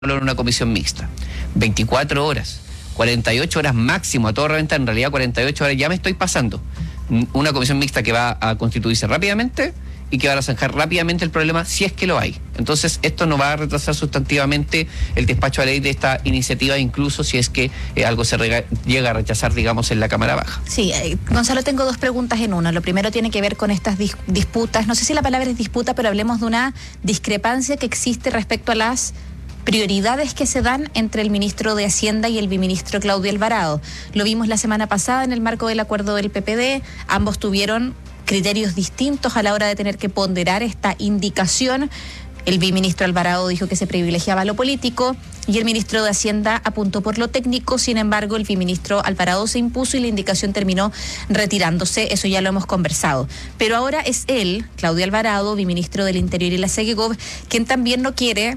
en una comisión mixta. 24 horas, 48 horas máximo a todo reventar, en realidad 48 horas ya me estoy pasando. Una comisión mixta que va a constituirse rápidamente y que va a zanjar rápidamente el problema si es que lo hay. Entonces esto no va a retrasar sustantivamente el despacho de ley de esta iniciativa, incluso si es que algo se llega a rechazar, digamos, en la Cámara Baja. Sí, Gonzalo, tengo dos preguntas en una. Lo primero tiene que ver con estas disputas, no sé si la palabra es disputa, pero hablemos de una discrepancia que existe respecto a las prioridades que se dan entre el ministro de Hacienda y el viceministro Claudio Alvarado. Lo vimos la semana pasada en el marco del acuerdo del PPD, ambos tuvieron criterios distintos a la hora de tener que ponderar esta indicación. El viceministro Alvarado dijo que se privilegiaba lo político y el ministro de Hacienda apuntó por lo técnico. Sin embargo, el viceministro Alvarado se impuso y la indicación terminó retirándose. Eso ya lo hemos conversado. Pero ahora es él, Claudio Alvarado, viceministro del Interior y la Segegov, quien también no quiere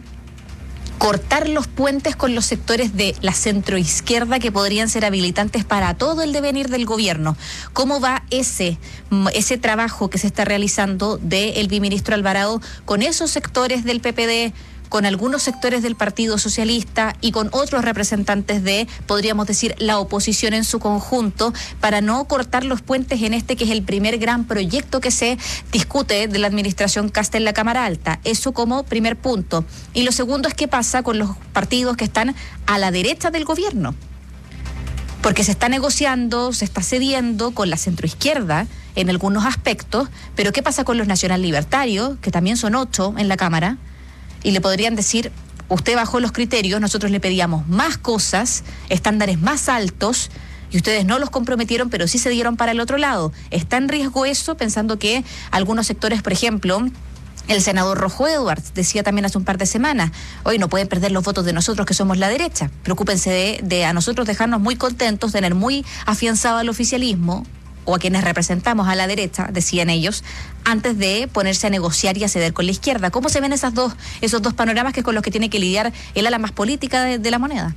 cortar los puentes con los sectores de la centroizquierda que podrían ser habilitantes para todo el devenir del gobierno. ¿Cómo va ese trabajo que se está realizando del viceministro Alvarado con esos sectores del PPD, con algunos sectores del Partido Socialista y con otros representantes de, podríamos decir, la oposición en su conjunto, para no cortar los puentes en este que es el primer gran proyecto que se discute de la administración Kast en la Cámara Alta? Eso como primer punto. Y lo segundo es qué pasa con los partidos que están a la derecha del gobierno. Porque se está negociando, se está cediendo con la centroizquierda en algunos aspectos, pero ¿qué pasa con los nacional libertarios, que también son 8 en la Cámara? Y le podrían decir, usted bajó los criterios, nosotros le pedíamos más cosas, estándares más altos, y ustedes no los comprometieron, pero sí se dieron para el otro lado. ¿Está en riesgo eso, pensando que algunos sectores, por ejemplo, el senador Rojo Edwards decía también hace un par de semanas, hoy no pueden perder los votos de nosotros que somos la derecha, preocúpense de a nosotros dejarnos muy contentos, tener muy afianzado al oficialismo, o a quienes representamos a la derecha, decían ellos, antes de ponerse a negociar y a ceder con la izquierda? ¿Cómo se ven esos dos panoramas que es con los que tiene que lidiar el ala más política de la moneda?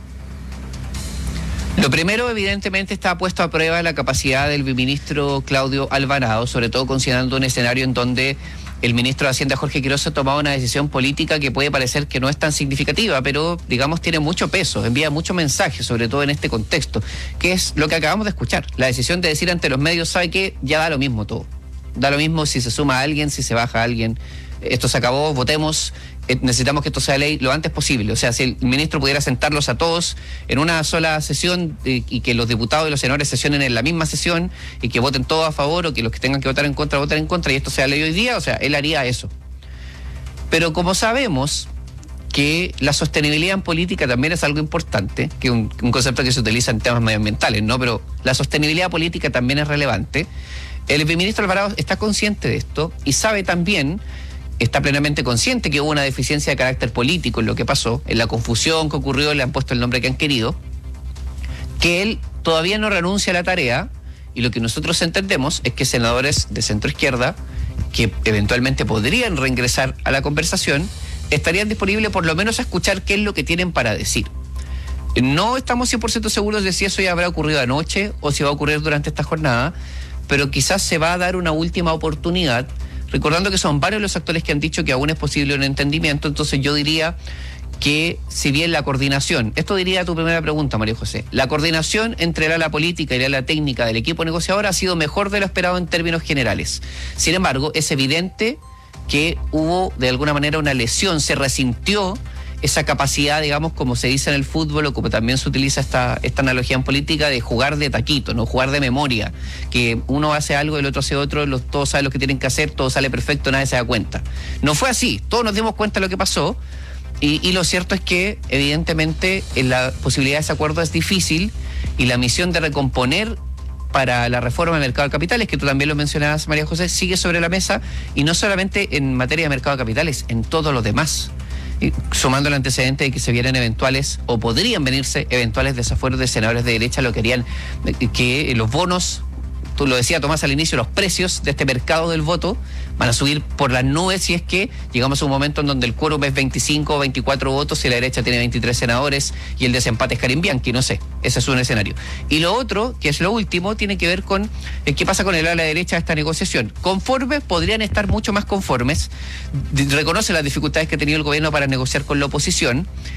Lo primero, evidentemente, está puesto a prueba la capacidad del viceministro Claudio Alvarado, sobre todo considerando un escenario en donde el ministro de Hacienda, Jorge Quiroz, ha tomado una decisión política que puede parecer que no es tan significativa, pero, digamos, tiene mucho peso, envía mucho mensaje, sobre todo en este contexto, que es lo que acabamos de escuchar. La decisión de decir ante los medios, ¿sabe qué? Ya da lo mismo todo. Da lo mismo si se suma a alguien, si se baja a alguien. Esto se acabó, votemos, necesitamos que esto sea ley lo antes posible. O sea, si el ministro pudiera sentarlos a todos en una sola sesión y que los diputados y los senadores sesionen en la misma sesión y que voten todos a favor, o que los que tengan que votar en contra voten en contra, y esto sea ley hoy día, o sea, él haría eso. Pero como sabemos que la sostenibilidad en política también es algo importante, que un concepto que se utiliza en temas medioambientales, ¿no? Pero la sostenibilidad política también es relevante. El viceministro Alvarado está consciente de esto y sabe también, está plenamente consciente que hubo una deficiencia de carácter político en lo que pasó, en la confusión que ocurrió, le han puesto el nombre que han querido, que él todavía no renuncia a la tarea, y lo que nosotros entendemos es que senadores de centroizquierda, que eventualmente podrían reingresar a la conversación, estarían disponibles por lo menos a escuchar qué es lo que tienen para decir. No estamos 100% seguros de si eso ya habrá ocurrido anoche o si va a ocurrir durante esta jornada, pero quizás se va a dar una última oportunidad, recordando que son varios los actores que han dicho que aún es posible un entendimiento. Entonces yo diría que, si bien la coordinación, esto diría tu primera pregunta, María José, la coordinación entre el ala política y el ala técnica del equipo negociador ha sido mejor de lo esperado en términos generales. Sin embargo, es evidente que hubo de alguna manera una lesión, se resintió esa capacidad, digamos, como se dice en el fútbol, o como también se utiliza esta analogía en política, de jugar de taquito, no jugar de memoria, que uno hace algo, el otro hace otro, todos saben lo que tienen que hacer, todo sale perfecto, nadie se da cuenta. No fue así, todos nos dimos cuenta de lo que pasó, y lo cierto es que evidentemente la posibilidad de ese acuerdo es difícil, y la misión de recomponer para la reforma del mercado de capitales, que tú también lo mencionabas, María José, sigue sobre la mesa, y no solamente en materia de mercado de capitales, en todo lo demás. Sumando el antecedente de que se vienen eventuales, o podrían venirse eventuales desafueros de senadores de derecha, lo que harían que los bonos tú lo decías, Tomás, al inicio, los precios de este mercado del voto van a subir por las nubes si es que llegamos a un momento en donde el quórum es 25 o 24 votos y la derecha tiene 23 senadores y el desempate es Karim Bianchi, no sé, ese es un escenario. Y lo otro, que es lo último, tiene que ver con qué pasa con el ala derecha de esta negociación. Conformes, podrían estar mucho más conformes, reconoce las dificultades que ha tenido el gobierno para negociar con la oposición,